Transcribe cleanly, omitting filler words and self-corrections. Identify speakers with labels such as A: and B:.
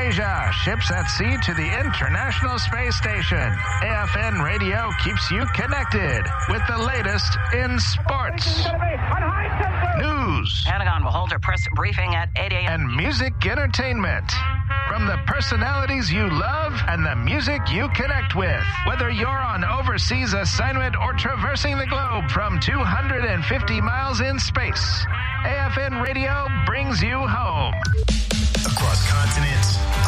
A: Asia, ships at sea to the International Space Station. AFN Radio keeps you connected with the latest in sports, news,
B: Pentagon will hold a press briefing at 8 a.m.
A: and music entertainment. From the personalities you love and the music you connect with. Whether you're on overseas assignment or traversing the globe from 250 miles in space, AFN Radio brings you home.
C: Across continents,